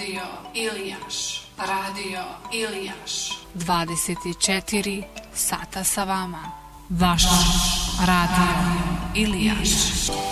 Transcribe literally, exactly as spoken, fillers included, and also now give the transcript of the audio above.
Radio Ilijaš, Radio Ilijaš, dvadeset četiri sata sa vama. Vaš Radio Ilijaš.